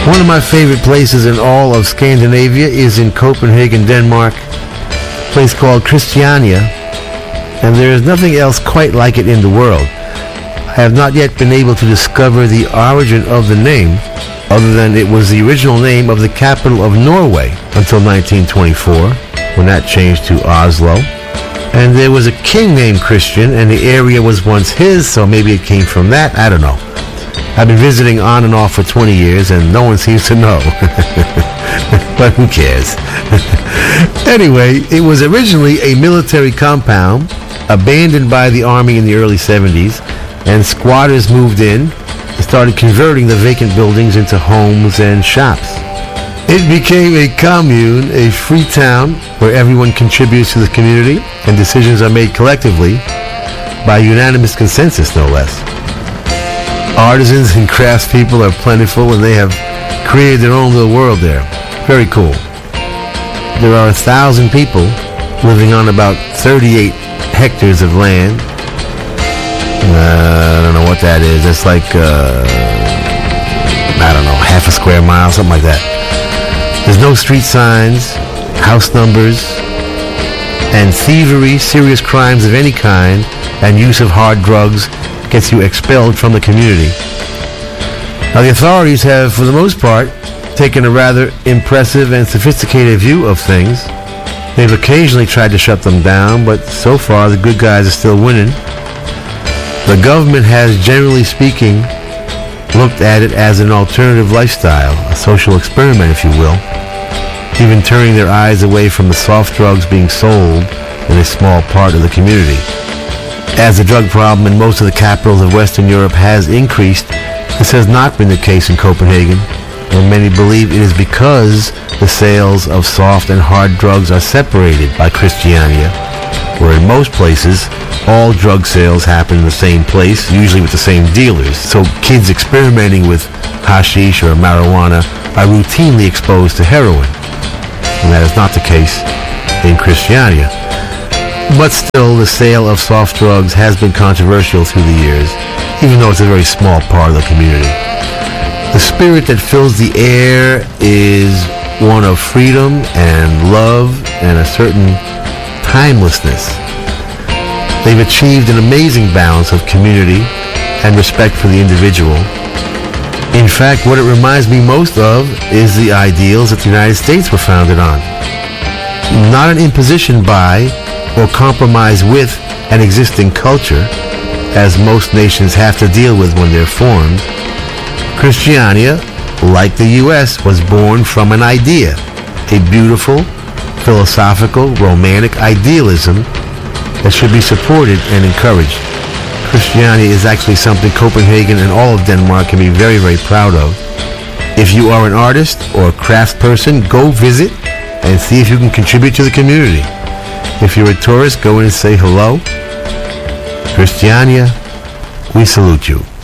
One of my favorite places in all of Scandinavia is in Copenhagen, Denmark, a place called Christiania, and there is nothing else quite like it in the world. I have not yet been able to discover the origin of the name, other than it was the original name of the capital of Norway until 1924, when that changed to Oslo. And there was a king named Christian, and the area was once his, so maybe it came from that. I don't know. I've been visiting on and off for 20 years, and no one seems to know. But who cares? Anyway, it was originally a military compound, abandoned by the army in the early 70s, and squatters moved in and started converting the vacant buildings into homes and shops. It became a commune, a free town, where everyone contributes to the community, and decisions are made collectively by unanimous consensus, no less. Artisans and craftspeople are plentiful, and they have created their own little world there. Very cool. There are 1,000 people living on about 38 hectares of land. I don't know what that is. That's like, I don't know, half a square mile, something like that. There's no street signs, house numbers, and thievery, serious crimes of any kind, and use of hard drugs gets you expelled from the community. Now, the authorities have, for the most part, taken a rather impressive and sophisticated view of things. They've occasionally tried to shut them down, but so far the good guys are still winning. The government has, generally speaking, looked at it as an alternative lifestyle, a social experiment, if you will, even turning their eyes away from the soft drugs being sold in a small part of the community. As the drug problem in most of the capitals of Western Europe has increased, this has not been the case in Copenhagen, and many believe it is because the sales of soft and hard drugs are separated by Christiania, where in most places, all drug sales happen in the same place, usually with the same dealers. So kids experimenting with hashish or marijuana are routinely exposed to heroin. And that is not the case in Christiania. But still, the sale of soft drugs has been controversial through the years, even though it's a very small part of the community. The spirit that fills the air is one of freedom and love and a certain timelessness. They've achieved an amazing balance of community and respect for the individual. In fact, what it reminds me most of is the ideals that the United States were founded on. Not an imposition by or compromise with an existing culture, as most nations have to deal with when they're formed. Christiania, like the U.S., was born from an idea, a beautiful, philosophical, romantic idealism that should be supported and encouraged. Christiania is actually something Copenhagen and all of Denmark can be very, very proud of. If you are an artist or a craftsperson, go visit and see if you can contribute to the community. If you're a tourist, go in and say hello. Christiania, we salute you.